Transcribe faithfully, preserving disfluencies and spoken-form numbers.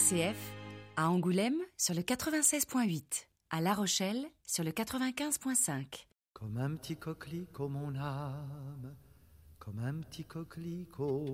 C F, à Angoulême sur le quatre-vingt-seize virgule huit, à La Rochelle sur le quatre-vingt-quinze virgule cinq. Comme un petit coquelicot, mon âme, comme un petit coquelicot.